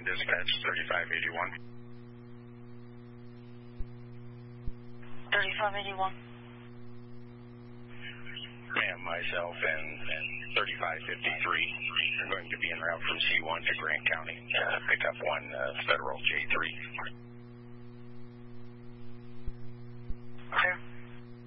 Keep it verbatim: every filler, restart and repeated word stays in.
dispatch, thirty-five eighty-one. thirty-five eighty-one. Ma'am, myself and, and thirty-five fifty-three are going to be en route from C one to Grant County. Uh, pick up one uh, federal J